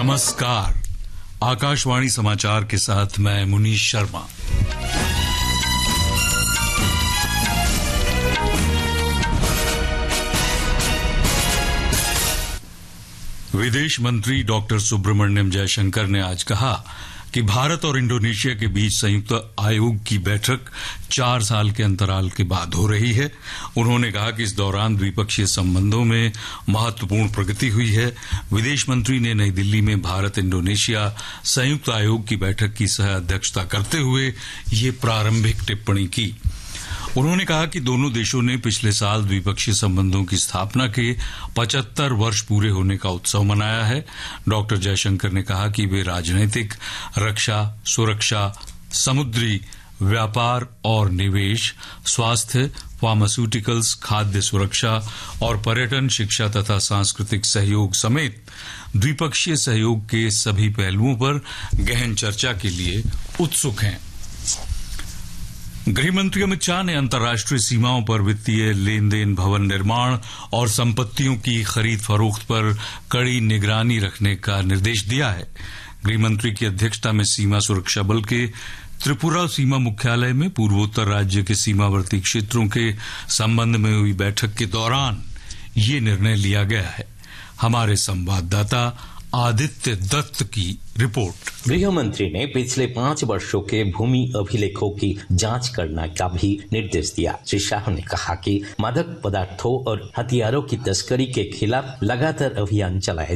नमस्कार। आकाशवाणी समाचार के साथ मैं मुनीश शर्मा। विदेश मंत्री डॉक्टर सुब्रमण्यम जयशंकर ने आज कहा कि भारत और इंडोनेशिया के बीच संयुक्त आयोग की बैठक 4 साल के अंतराल के बाद हो रही है। उन्होंने कहा कि इस दौरान द्विपक्षीय संबंधों में महत्वपूर्ण प्रगति हुई है। विदेश मंत्री ने नई दिल्ली में भारत इंडोनेशिया संयुक्त आयोग की बैठक की सह अध्यक्षता करते हुए ये प्रारंभिक टिप्पणी की। उन्होंने कहा कि दोनों देशों ने पिछले साल द्विपक्षीय संबंधों की स्थापना के 75 वर्ष पूरे होने का उत्सव मनाया है। डॉक्टर जयशंकर ने कहा कि वे राजनीतिक, रक्षा, सुरक्षा, समुद्री व्यापार और निवेश, स्वास्थ्य, फार्मास्यूटिकल्स, खाद्य सुरक्षा और पर्यटन, शिक्षा तथा सांस्कृतिक सहयोग समेत द्विपक्षीय सहयोग के सभी पहलुओं पर गहन चर्चा के लिए उत्सुक हैं। गृहमंत्री अमित शाह ने अंतर्राष्ट्रीय सीमाओं पर वित्तीय लेन देन, भवन निर्माण और संपत्तियों की खरीद फरोख्त पर कड़ी निगरानी रखने का निर्देश दिया है। गृहमंत्री की अध्यक्षता में सीमा सुरक्षा बल के त्रिपुरा सीमा मुख्यालय में पूर्वोत्तर राज्य के सीमावर्ती क्षेत्रों के संबंध में हुई बैठक के दौरान ये निर्णय लिया गया है। हमारे संवाददाता आदित्य दत्त की रिपोर्ट। गृह मंत्री ने पिछले 5 वर्षों के भूमि अभिलेखों की जांच करने का भी निर्देश दिया। श्री शाह ने कहा कि मादक पदार्थों और हथियारों की तस्करी के खिलाफ लगातार अभियान चलाया